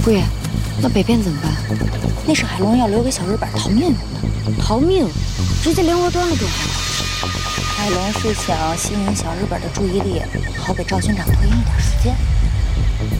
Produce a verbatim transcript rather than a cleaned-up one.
贵，那北边怎么办？ 那是海龙要留给小日本逃命用的。 逃命？直接联合端了多好。 海龙是想吸引小日本的注意力，好给赵军长拖延一点时间。